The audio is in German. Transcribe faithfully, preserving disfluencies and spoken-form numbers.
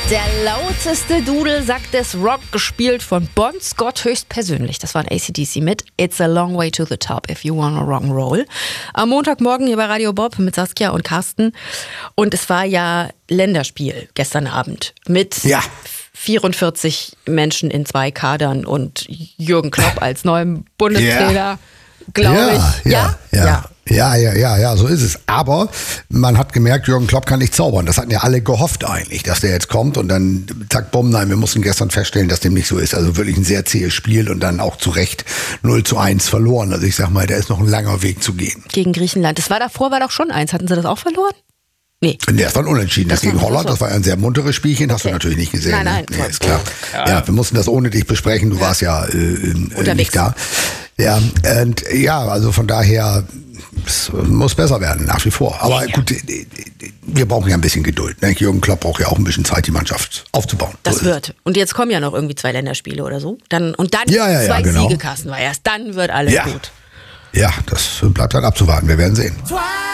Der lauteste Dudelsack des Rock, gespielt von Bon Scott höchstpersönlich. Das war ein A C D C mit It's a long way to the top if you wanna rock and roll. Am Montagmorgen hier bei Radio Bob mit Saskia und Carsten. Und es war ja Länderspiel gestern Abend mit ja. vierundvierzig Menschen in zwei Kadern und Jürgen Klopp als neuem Bundestrainer, ja. glaube ja, ich. Ja, ja, ja. Ja, ja, ja, ja, so ist es. Aber man hat gemerkt, Jürgen Klopp kann nicht zaubern. Das hatten ja alle gehofft eigentlich, dass der jetzt kommt und dann zack, bumm, nein, wir mussten gestern feststellen, dass dem nicht so ist. Also wirklich ein sehr zähes Spiel und dann auch zu Recht null zu eins verloren. Also ich sag mal, da ist noch ein langer Weg zu gehen. Gegen Griechenland. Das war davor, war doch schon eins. Hatten sie das auch verloren? Nee. Der ist dann unentschieden. Das, das gegen Holland, das war ein sehr munteres Spielchen, hast okay. du natürlich nicht gesehen. Nein, nein. Ne? Nee, ist klar. Ja. ja, wir mussten das ohne dich besprechen. Du ja. warst ja äh, nicht da. Ja, und ja, also von daher, es muss besser werden, nach wie vor. Aber ja. gut, wir brauchen ja ein bisschen Geduld. Ne? Jürgen Klopp braucht ja auch ein bisschen Zeit, die Mannschaft aufzubauen. Das so wird. Und jetzt kommen ja noch irgendwie zwei Länderspiele oder so. Dann, und dann ja, ja, zwei ja, genau. Siege, Carsten, war erst dann wird alles ja. gut. Ja, das bleibt dann abzuwarten. Wir werden sehen.